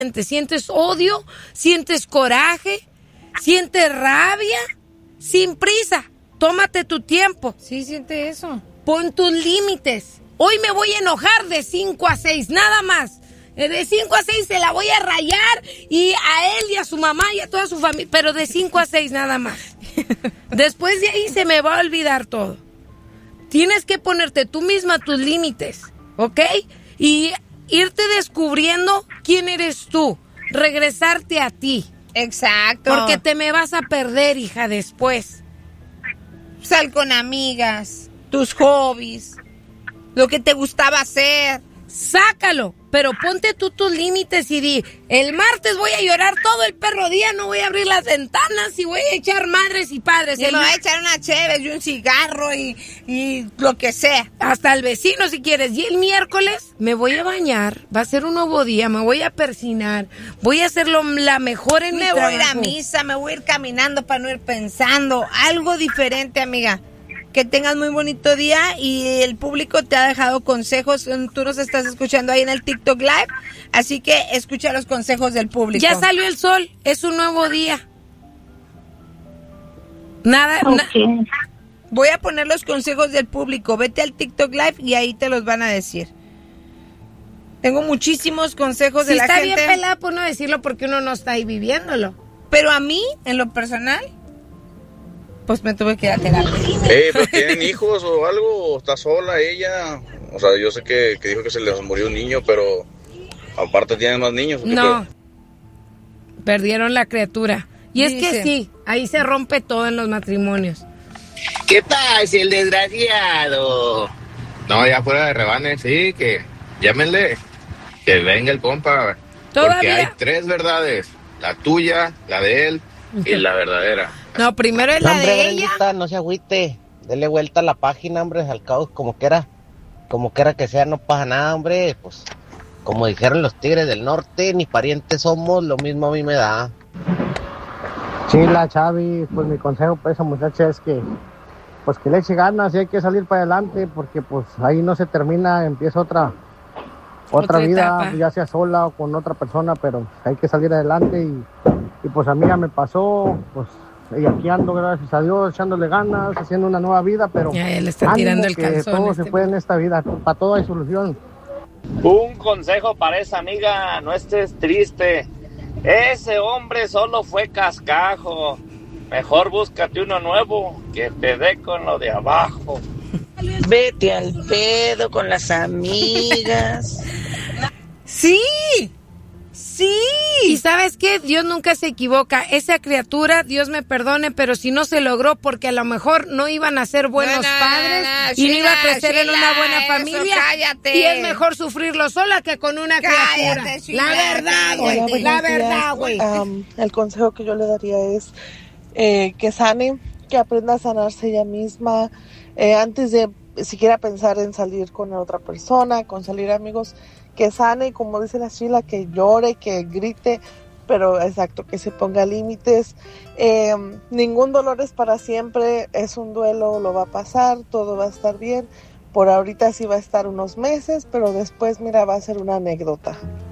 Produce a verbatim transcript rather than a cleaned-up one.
¿Sientes odio? ¿Sientes coraje? ¿Sientes rabia? Sin prisa. Tómate tu tiempo. Sí, siente eso. Pon tus límites. Hoy me voy a enojar de cinco a seis, nada más. De cinco a seis se la voy a rayar y a él y a su mamá y a toda su familia, pero de cinco a seis nada más. Después de ahí se me va a olvidar todo. Tienes que ponerte tú misma tus límites, ¿ok? Y irte descubriendo quién eres tú. Regresarte a ti. Exacto. Porque te me vas a perder, hija, después. Sal con amigas, tus hobbies, lo que te gustaba hacer. Sácalo, pero ponte tú tus límites y di, el martes voy a llorar todo el perro día, no voy a abrir las ventanas y voy a echar madres y padres. Y el... me voy a echar una chévere y un cigarro y, y lo que sea. Hasta el vecino si quieres. Y el miércoles me voy a bañar, va a ser un nuevo día, me voy a persinar, voy a hacerlo la mejor en mi trabajo. Me voy a ir a misa, me voy a ir caminando para no ir pensando. Algo diferente, amiga. Que tengas muy bonito día y el público te ha dejado consejos. Tú nos estás escuchando ahí en el TikTok Live, así que escucha los consejos del público. Ya salió el sol, es un nuevo día. Nada. Okay. Na- Voy a poner los consejos del público. Vete al TikTok Live y ahí te los van a decir. Tengo muchísimos consejos si de la está gente. bien pelada, pues no decirlo porque uno no está ahí viviéndolo. Pero a mí, en lo personal, pues me tuve que ir a terapia. Eh, pero ¿tienen hijos o algo? ¿O está sola ella? O sea, yo sé que, que dijo que se les murió un niño, pero aparte tienen más niños. ¿O qué No. pedo? Perdieron la criatura. Y es Dice. que sí, ahí se rompe todo en los matrimonios. ¿Qué pasa, el desgraciado? No, ya fuera de rebanes, sí, que llámenle, que venga el compa. Todavía. Porque hay tres verdades, la tuya, la de él y la verdadera. No, primero es No, la hombre, de ella. Brendita, no se agüite. Dele vuelta a la página, hombre, al cabo, como quiera. Como quiera que sea, no pasa nada, hombre. Pues, como dijeron los tigres del norte, ni parientes somos, lo mismo a mí me da. Sí, la Chavi, pues mi consejo para esa muchacha es que, pues que le eche ganas y hay que salir para adelante, porque pues ahí no se termina, empieza otra, otra, Otra vida, etapa. ya sea sola o con otra persona, pero hay que salir adelante y, y pues a mí ya me pasó, pues y aquí ando, gracias a Dios, echándole ganas, haciendo una nueva vida, pero Ya, él está ánimo, tirando el que calzón. todo este se puede en esta vida, para todo hay solución. Un consejo para esa amiga, no estés triste. Ese hombre solo fue cascajo. Mejor búscate uno nuevo que te dé con lo de abajo. Vete al pedo con las amigas. Sí, sí. Y ¿sabes qué? Dios nunca se equivoca. Esa criatura, Dios me perdone, pero si no se logró porque a lo mejor no iban a ser buenos No, no, padres no, no, y no iba a Sheila, crecer en Sheila, una buena eso, familia. cállate. Y es mejor sufrirlo sola que con una Cállate, criatura. Sheila, La verdad, güey. cállate. La verdad, güey. Um, el consejo que yo le daría es eh, que sane, que aprenda a sanarse ella misma, eh, antes de siquiera pensar en salir con otra persona, con salir amigos, que sane, como dice la Sheila, que llore, que grite, pero exacto, que se ponga límites. Eh, ningún dolor es para siempre, es un duelo, lo va a pasar, todo va a estar bien. Por ahorita sí va a estar unos meses, pero después, mira, va a ser una anécdota.